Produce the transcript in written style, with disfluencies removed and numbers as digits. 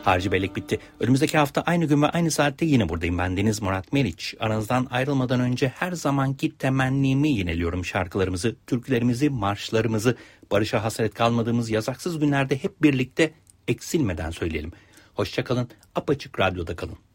Harcı bellek bitti. Önümüzdeki hafta aynı gün ve aynı saatte yine buradayım. Ben Deniz Murat Meriç. Aranızdan ayrılmadan önce her zamanki temennimi yineliyorum. Şarkılarımızı, türkülerimizi, marşlarımızı, barışa hasret kalmadığımız yasaksız günlerde hep birlikte eksilmeden söyleyelim. Hoşça kalın, apaçık radyoda kalın.